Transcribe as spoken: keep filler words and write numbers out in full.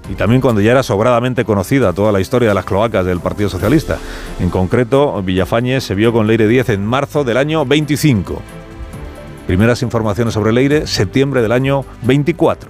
y también cuando ya era sobradamente conocida toda la historia de las cloacas del Partido Socialista. En concreto, Villafañe se vio con Leire Díez en marzo del año veinticinco. Primeras informaciones sobre Leire, septiembre del año veinticuatro.